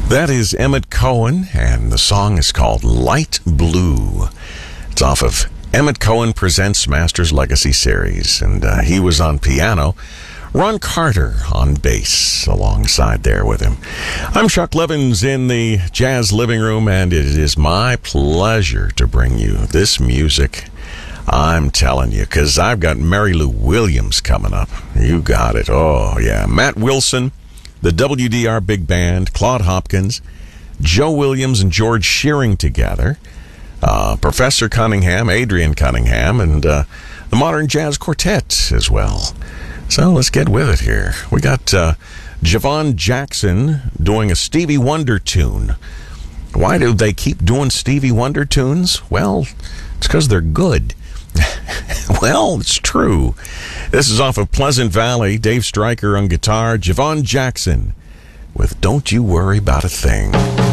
That is Emmett Cohen, and the song is called Light Blue. It's off of Emmett Cohen Presents Masters Legacy Series, and he was on piano. Ron Carter on bass alongside there with him. I'm Chuck Levins in the Jazz Living Room, and it is my pleasure to bring you this music. I'm telling you, because I've got Mary Lou Williams coming up. You got it. Oh, yeah. Matt Wilson, the WDR Big Band, Claude Hopkins, Joe Williams and George Shearing together, Professor Cunningham, Adrian Cunningham, and the Modern Jazz Quartet as well. So let's get with it here. We got Javon Jackson doing a Stevie Wonder tune. Why do they keep doing Stevie Wonder tunes? Well, it's because they're good. Well, it's true. This is off of Pleasant Valley. Dave Stryker on guitar. Javon Jackson with Don't You Worry About a Thing.